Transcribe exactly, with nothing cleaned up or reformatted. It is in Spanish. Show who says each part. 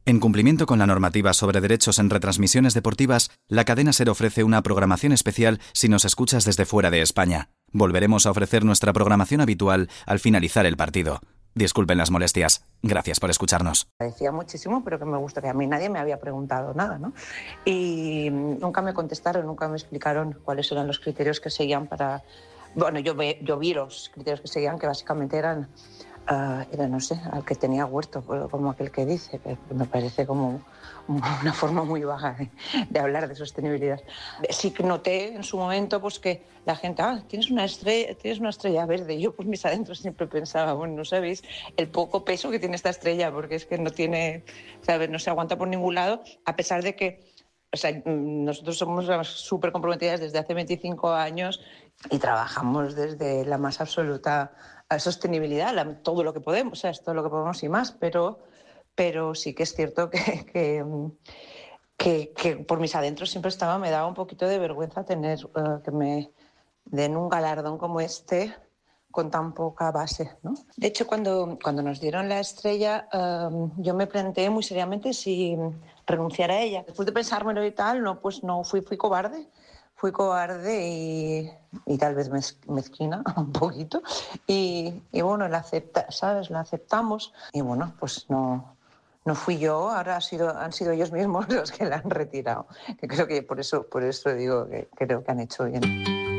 Speaker 1: En cumplimiento con la normativa sobre derechos en retransmisiones deportivas, la cadena SER ofrece una programación especial si nos escuchas desde fuera de España. Volveremos a ofrecer nuestra programación habitual al finalizar el partido. Disculpen las molestias. Gracias por escucharnos.
Speaker 2: Decía muchísimo, pero que me gusta, que a mí nadie me había preguntado nada, ¿no? Y nunca me contestaron, nunca me explicaron cuáles eran los criterios que seguían para... Bueno, yo, ve, yo vi los criterios que seguían, que básicamente eran... Uh, era, no sé, al que tenía huerto, como aquel que dice, que me parece como una forma muy baja de, de hablar de sostenibilidad. Sí que noté en su momento pues, que la gente, ah, tienes una estrella, tienes una estrella verde. Y yo, pues mis adentros siempre pensaba, bueno, no sabéis el poco peso que tiene esta estrella, porque es que no tiene, ¿sabes? No se aguanta por ningún lado, a pesar de que, o sea, nosotros somos súper comprometidas desde hace veinticinco años y trabajamos desde la más absoluta a sostenibilidad, la, todo lo que podemos, o sea, es todo lo que podemos y más, pero, pero sí que es cierto que, que, que, que por mis adentros siempre estaba, me daba un poquito de vergüenza tener uh, que me den un galardón como este con tan poca base, ¿no? De hecho, cuando, cuando nos dieron la estrella, um, yo me planteé muy seriamente si renunciar a ella. Después de pensármelo y tal, no, pues no, fui, fui cobarde. Fui cobarde y, y tal vez mez, mezquina un poquito. Y, y bueno, la, acepta, ¿sabes? la aceptamos. Y bueno, pues no, no fui yo, ahora ha sido, han sido ellos mismos los que la han retirado. Que creo que por eso, por eso digo que creo que han hecho bien.